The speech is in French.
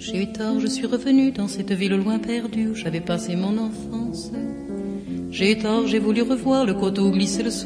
J'ai eu tort, je suis revenue dans cette ville au loin perdue où j'avais passé mon enfance. J'ai eu tort, j'ai voulu revoir le coteau où glissait le soir.